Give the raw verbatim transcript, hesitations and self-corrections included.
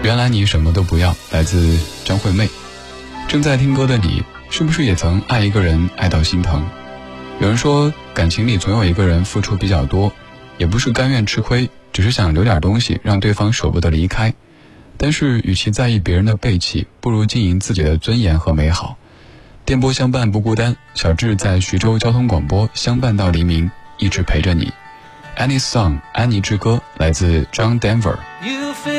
原来你什么都不要，来自张惠妹。正在听歌的你，是不是也曾爱一个人爱到心疼？有人说，感情里总有一个人付出比较多，也不是甘愿吃亏，只是想留点东西让对方舍不得离开。但是与其在意别人的背弃，不如经营自己的尊严和美好。电波相伴不孤单，小智在徐州交通广播相伴到黎明，一直陪着你。Annie's Song 安妮之歌来自 John Denver。